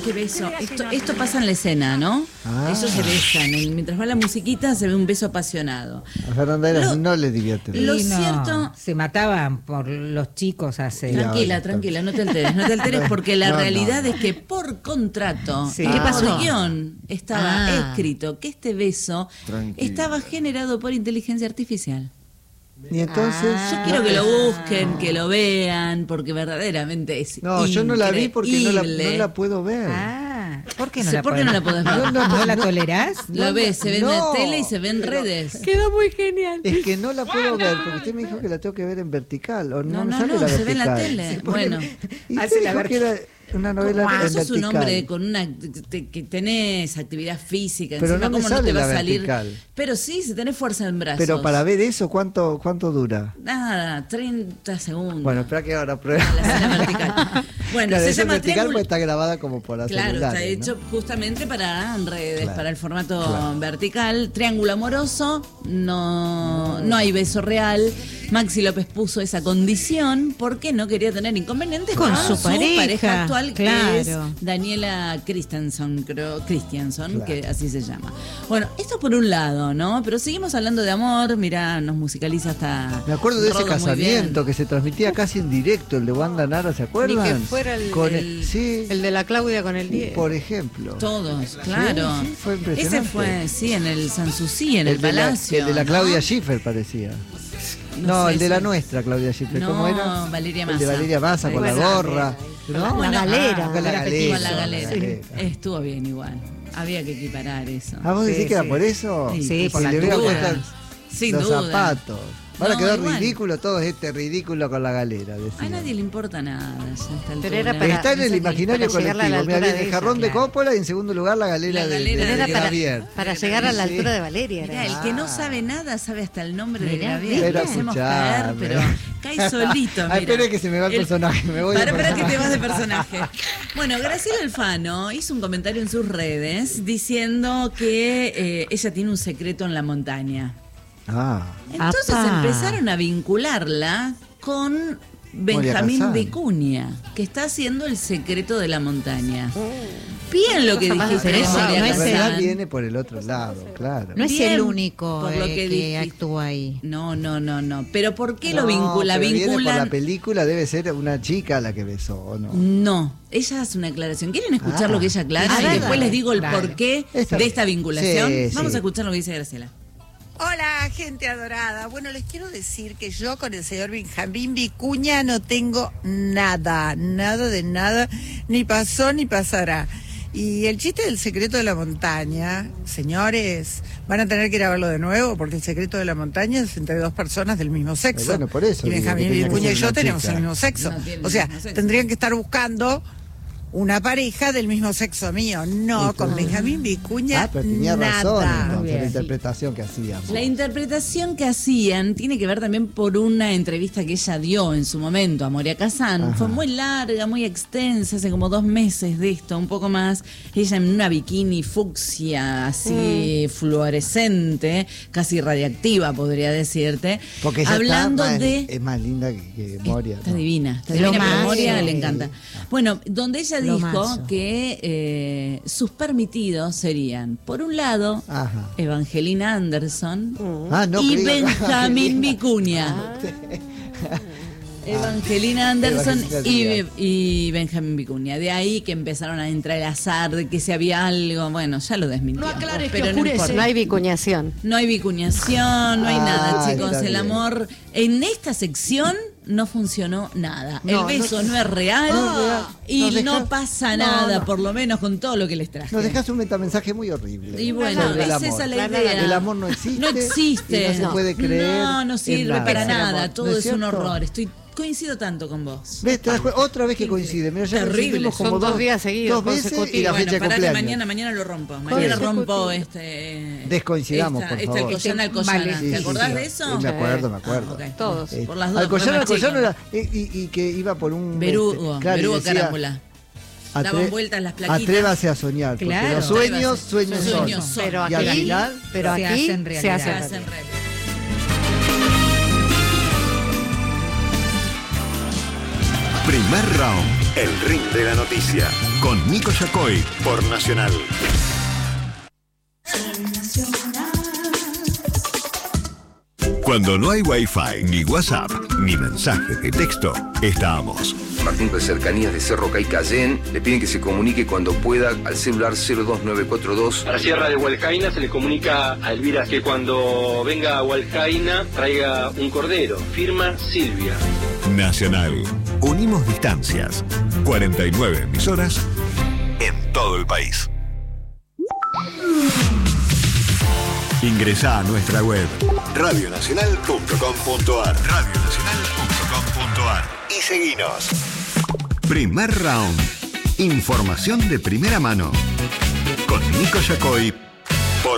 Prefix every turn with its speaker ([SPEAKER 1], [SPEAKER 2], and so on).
[SPEAKER 1] este beso, esto pasa en la escena, ¿no? Ellos se besan, mientras va la musiquita se ve un beso apasionado.
[SPEAKER 2] A Fernanda Eras no le divierte.
[SPEAKER 1] Lo cierto...
[SPEAKER 3] Se mataban por los chicos hace...
[SPEAKER 1] Tranquila, no te alteres porque la realidad es que por contrato,
[SPEAKER 3] Sí.
[SPEAKER 1] ¿qué pasó? Guión estaba escrito que este beso estaba generado por inteligencia artificial.
[SPEAKER 2] Y entonces...
[SPEAKER 1] Yo quiero que lo busquen, que lo vean, porque verdaderamente es
[SPEAKER 2] yo no la vi porque no
[SPEAKER 1] increíble.
[SPEAKER 2] la puedo ver.
[SPEAKER 3] ¿Por qué no
[SPEAKER 1] Sí,
[SPEAKER 3] la
[SPEAKER 1] ¿por qué no la podés ver?
[SPEAKER 3] ¿No la tolerás?
[SPEAKER 1] Lo ves, se ve en la tele y se ve en redes.
[SPEAKER 3] Quedó muy genial.
[SPEAKER 2] Es que no la puedo ver, porque usted me dijo que la tengo que ver en vertical. O no,
[SPEAKER 1] No,
[SPEAKER 2] me sale la
[SPEAKER 1] se ve en la
[SPEAKER 2] vertical.
[SPEAKER 1] tele. Bueno,
[SPEAKER 2] Y
[SPEAKER 3] Hace
[SPEAKER 2] usted
[SPEAKER 3] la
[SPEAKER 2] dijo que era una novela en
[SPEAKER 1] sos
[SPEAKER 2] vertical.
[SPEAKER 1] un hombre con que tenés actividad física,
[SPEAKER 2] Pero
[SPEAKER 1] encima
[SPEAKER 2] no me
[SPEAKER 1] cómo no te
[SPEAKER 2] sale
[SPEAKER 1] va a
[SPEAKER 2] la
[SPEAKER 1] salir.
[SPEAKER 2] vertical.
[SPEAKER 1] Pero sí, si tenés fuerza en brazos.
[SPEAKER 2] Pero para ver eso, ¿cuánto dura?
[SPEAKER 1] Nada, 30 segundos.
[SPEAKER 2] Bueno, espera que ahora pruebe.
[SPEAKER 1] La escena vertical. Bueno,
[SPEAKER 2] Claro,
[SPEAKER 1] se
[SPEAKER 2] esa
[SPEAKER 1] llama
[SPEAKER 2] vertical
[SPEAKER 1] triángulo.
[SPEAKER 2] porque está grabada como por las
[SPEAKER 1] Claro,
[SPEAKER 2] celulares,
[SPEAKER 1] está hecho
[SPEAKER 2] ¿no?
[SPEAKER 1] justamente para redes,
[SPEAKER 2] Claro,
[SPEAKER 1] para el formato
[SPEAKER 2] claro.
[SPEAKER 1] vertical. Triángulo amoroso, no hay beso real. Maxi López puso esa condición porque no quería tener inconvenientes
[SPEAKER 3] Con su pareja,
[SPEAKER 1] actual,
[SPEAKER 3] claro.
[SPEAKER 1] que es Daniela Christensen,
[SPEAKER 2] Claro.
[SPEAKER 1] que así se llama. Bueno, esto por un lado, ¿no? Pero seguimos hablando de amor. Mirá, nos musicaliza hasta...
[SPEAKER 2] Me acuerdo de ese
[SPEAKER 1] Rodo muy
[SPEAKER 2] casamiento
[SPEAKER 1] bien.
[SPEAKER 2] que se transmitía casi en directo, el de Wanda Nara, ¿se acuerdan?
[SPEAKER 4] Ni que fuera
[SPEAKER 2] Sí,
[SPEAKER 4] el de la Claudia con el 10.
[SPEAKER 2] por ejemplo.
[SPEAKER 1] Todos, claro.
[SPEAKER 2] Sí, fue impresionante.
[SPEAKER 1] Ese fue, sí, en el Sanssouci, en el
[SPEAKER 2] de la-
[SPEAKER 1] Palacio.
[SPEAKER 2] el de la
[SPEAKER 1] ¿no?
[SPEAKER 2] Claudia Schiffer parecía.
[SPEAKER 1] No
[SPEAKER 2] No,
[SPEAKER 1] sé
[SPEAKER 2] el de
[SPEAKER 1] si-
[SPEAKER 2] la nuestra, Claudia Schiffer.
[SPEAKER 1] No,
[SPEAKER 2] ¿Cómo era?
[SPEAKER 1] Valeria
[SPEAKER 2] El de
[SPEAKER 1] Massa.
[SPEAKER 2] Valeria Massa con la
[SPEAKER 4] Bueno,
[SPEAKER 2] gorra. ¿No?
[SPEAKER 1] Bueno,
[SPEAKER 4] galera.
[SPEAKER 2] Con la galera.
[SPEAKER 1] Con la galera.
[SPEAKER 2] Sí.
[SPEAKER 1] Estuvo bien igual. Había que equiparar eso.
[SPEAKER 2] ¿Ah, vos decís
[SPEAKER 3] Sí,
[SPEAKER 2] que era
[SPEAKER 3] sí.
[SPEAKER 2] por eso?
[SPEAKER 1] Sí,
[SPEAKER 3] por
[SPEAKER 2] Si
[SPEAKER 3] la
[SPEAKER 2] le hubieran
[SPEAKER 1] altura.
[SPEAKER 2] puesto
[SPEAKER 1] Sin
[SPEAKER 2] los
[SPEAKER 1] duda.
[SPEAKER 2] zapatos. Ahora
[SPEAKER 1] No,
[SPEAKER 2] quedó
[SPEAKER 1] igual.
[SPEAKER 2] ridículo todo este ridículo con la galera. decía.
[SPEAKER 1] A nadie le importa nada ya a esta altura.
[SPEAKER 4] Pero era
[SPEAKER 2] Pero está en el
[SPEAKER 4] para
[SPEAKER 2] imaginario
[SPEAKER 4] llegarle a la
[SPEAKER 2] colectivo. Mira,
[SPEAKER 4] altura
[SPEAKER 2] viene
[SPEAKER 4] de
[SPEAKER 2] el jarrón
[SPEAKER 4] ella,
[SPEAKER 2] de Coppola y en segundo lugar la galera
[SPEAKER 1] La
[SPEAKER 2] de
[SPEAKER 1] galera de
[SPEAKER 2] Gravier.
[SPEAKER 4] para llegar a la altura de Valeria. era.
[SPEAKER 1] Mirá, el que no sabe nada sabe hasta el nombre de Gravier.
[SPEAKER 2] pero
[SPEAKER 1] Lo hacemos
[SPEAKER 2] escuchame.
[SPEAKER 1] caer, pero cae solito.
[SPEAKER 2] Ah,
[SPEAKER 1] Mirá.
[SPEAKER 2] espere que se me va el personaje, me voy de
[SPEAKER 1] Para que
[SPEAKER 2] personaje.
[SPEAKER 1] te vas de personaje. Bueno, Graciela Alfano hizo un comentario en sus redes diciendo que ella tiene un secreto en la montaña.
[SPEAKER 2] Ah,
[SPEAKER 1] Entonces
[SPEAKER 3] Apá.
[SPEAKER 1] empezaron a vincularla con Benjamín
[SPEAKER 2] Kazan.
[SPEAKER 1] Vicuña, que está haciendo El secreto de la montaña. Bien lo que
[SPEAKER 4] Cosa más
[SPEAKER 1] dijiste,
[SPEAKER 3] Pero eso
[SPEAKER 1] Moria
[SPEAKER 3] no
[SPEAKER 2] la
[SPEAKER 3] es
[SPEAKER 2] verdad
[SPEAKER 1] Kazan.
[SPEAKER 2] viene por el otro lado, claro.
[SPEAKER 3] No es
[SPEAKER 1] Bien,
[SPEAKER 3] el único
[SPEAKER 1] por lo que
[SPEAKER 3] que
[SPEAKER 1] dijiste.
[SPEAKER 3] actúa ahí.
[SPEAKER 1] No. Pero ¿por qué lo
[SPEAKER 2] No,
[SPEAKER 1] vincula?
[SPEAKER 2] pero viene por la
[SPEAKER 1] Vinculan.
[SPEAKER 2] película, debe ser una chica la que besó, ¿o no?
[SPEAKER 1] No, ella hace una aclaración. ¿Quieren escuchar lo que ella aclara?
[SPEAKER 3] A
[SPEAKER 1] Y
[SPEAKER 3] ver,
[SPEAKER 1] después les digo el
[SPEAKER 3] dale.
[SPEAKER 1] porqué
[SPEAKER 2] Está
[SPEAKER 1] de
[SPEAKER 2] bien.
[SPEAKER 1] esta vinculación.
[SPEAKER 2] Sí,
[SPEAKER 1] Vamos
[SPEAKER 2] sí.
[SPEAKER 1] a escuchar lo que dice Graciela.
[SPEAKER 5] Hola, gente adorada. Bueno, les quiero decir que yo con el señor Benjamín Vicuña no tengo nada de nada, ni pasó ni pasará. Y el chiste del secreto de la montaña, señores, van a tener que ir a verlo de nuevo porque el secreto de la montaña es entre dos personas del mismo sexo.
[SPEAKER 2] Bueno, por eso
[SPEAKER 5] Y
[SPEAKER 2] digo
[SPEAKER 5] Benjamín
[SPEAKER 2] que tenía que
[SPEAKER 5] Vicuña y
[SPEAKER 2] ser
[SPEAKER 5] yo
[SPEAKER 2] una
[SPEAKER 5] tenemos
[SPEAKER 2] chica.
[SPEAKER 5] el mismo sexo.
[SPEAKER 1] No tienen
[SPEAKER 5] O sea,
[SPEAKER 1] el mismo sexo.
[SPEAKER 5] tendrían que estar buscando una pareja del mismo sexo mío. No, con Benjamín Vicuña
[SPEAKER 2] Ah, pero tenía razón
[SPEAKER 5] nada.
[SPEAKER 2] entonces
[SPEAKER 3] Bien.
[SPEAKER 2] la interpretación que hacíamos.
[SPEAKER 1] La interpretación que hacían tiene que ver también por una entrevista que ella dio en su momento a Moria Kazan.
[SPEAKER 2] Ajá.
[SPEAKER 1] Fue muy larga, muy extensa, hace como 2 meses de esto, un poco más. Ella en una bikini fucsia, así fluorescente, casi radiactiva, podría decirte.
[SPEAKER 2] Porque ella
[SPEAKER 1] hablando
[SPEAKER 2] está más,
[SPEAKER 1] de...
[SPEAKER 2] es más linda que Moria.
[SPEAKER 1] Está
[SPEAKER 2] ¿no?
[SPEAKER 1] divina, está
[SPEAKER 3] Lo
[SPEAKER 1] divina, pero a
[SPEAKER 3] más,
[SPEAKER 1] Moria
[SPEAKER 3] sí.
[SPEAKER 1] le encanta. Bueno, donde ella
[SPEAKER 3] Lo
[SPEAKER 1] dijo
[SPEAKER 3] macho.
[SPEAKER 1] que sus permitidos serían, por un lado,
[SPEAKER 2] Ajá.
[SPEAKER 1] Evangelina Anderson
[SPEAKER 2] Ah, no,
[SPEAKER 1] y
[SPEAKER 2] creí que-
[SPEAKER 1] Benjamín Vicuña. Evangelina Anderson
[SPEAKER 2] Evangelina
[SPEAKER 1] y Benjamín Vicuña. De ahí que empezaron a entrar el azar de que si había algo. Bueno, ya lo desmintió. Pero no importa.
[SPEAKER 4] No hay vicuñación.
[SPEAKER 1] No hay vicuñación, no hay nada, chicos.
[SPEAKER 2] está
[SPEAKER 1] El
[SPEAKER 2] bien.
[SPEAKER 1] amor en esta sección no funcionó nada. El
[SPEAKER 2] No,
[SPEAKER 1] beso no es real y
[SPEAKER 2] Nos
[SPEAKER 1] no
[SPEAKER 2] dejas-
[SPEAKER 1] pasa
[SPEAKER 2] no,
[SPEAKER 1] nada,
[SPEAKER 2] no.
[SPEAKER 1] por lo menos con todo lo que les traje.
[SPEAKER 2] Nos dejas un metamensaje muy horrible.
[SPEAKER 1] Y bueno,
[SPEAKER 2] sobre el
[SPEAKER 1] es
[SPEAKER 2] amor.
[SPEAKER 1] esa la idea.
[SPEAKER 2] El amor no existe.
[SPEAKER 1] No existe.
[SPEAKER 2] Y no se puede creer.
[SPEAKER 1] No, no sirve
[SPEAKER 2] en nada.
[SPEAKER 1] para
[SPEAKER 2] Es el
[SPEAKER 1] nada.
[SPEAKER 2] amor.
[SPEAKER 1] Todo
[SPEAKER 2] ¿No
[SPEAKER 1] es un
[SPEAKER 2] cierto?
[SPEAKER 1] horror. Coincido tanto con vos.
[SPEAKER 2] ¿Ves? ¿Te das cuenta? Otra vez que coincide. Mira, ya
[SPEAKER 1] Terrible.
[SPEAKER 2] coincidimos como
[SPEAKER 4] Son 2 días seguidos,
[SPEAKER 2] 2 veces y
[SPEAKER 4] consecutivos.
[SPEAKER 2] la
[SPEAKER 1] Bueno,
[SPEAKER 2] fecha de
[SPEAKER 1] pará que
[SPEAKER 2] cumpleaños.
[SPEAKER 1] mañana lo rompo. Mañana rompo este...
[SPEAKER 2] Descoincidamos, por favor.
[SPEAKER 1] Alcoyana, Alcoyana.
[SPEAKER 2] Sí,
[SPEAKER 1] ¿Te
[SPEAKER 2] sí,
[SPEAKER 1] acordás
[SPEAKER 2] sí.
[SPEAKER 1] de eso?
[SPEAKER 2] Sí, me acuerdo.
[SPEAKER 1] Ah, ok.
[SPEAKER 4] Todos.
[SPEAKER 1] Por las dos,
[SPEAKER 2] Alcoyana,
[SPEAKER 1] fue más chico.
[SPEAKER 2] era, y que iba por un...
[SPEAKER 1] Berugo,
[SPEAKER 2] claro, y
[SPEAKER 1] Berugo
[SPEAKER 2] decía,
[SPEAKER 1] Carámbula. Daban vueltas las plaquitas.
[SPEAKER 2] Atrévase a soñar, porque
[SPEAKER 3] Claro.
[SPEAKER 2] los sueños,
[SPEAKER 1] Atrévase.
[SPEAKER 2] sueños
[SPEAKER 1] Sueños
[SPEAKER 2] son.
[SPEAKER 1] son.
[SPEAKER 4] Pero
[SPEAKER 2] Y al
[SPEAKER 4] aquí,
[SPEAKER 2] final,
[SPEAKER 3] se
[SPEAKER 4] aquí
[SPEAKER 3] hacen
[SPEAKER 4] se
[SPEAKER 3] realidad.
[SPEAKER 4] hace
[SPEAKER 1] Se hacen realidad.
[SPEAKER 6] Primer round, el ring de la noticia, con Nico Yacoy por Nacional. Cuando no hay Wi-Fi, ni WhatsApp, ni mensajes de texto, estamos.
[SPEAKER 7] Martín de Cercanías de Cerro Caycayén le piden que se comunique cuando pueda al celular 02942.
[SPEAKER 8] A la Sierra de Hualcaina se le comunica a Elvira que cuando venga a Hualcaina traiga un cordero. Firma Silvia.
[SPEAKER 6] Nacional. Unimos distancias. 49 emisoras en todo el país. Ingresá a nuestra web radionacional.com.ar y seguinos. Primer round. Información de primera mano con Nico Yacoy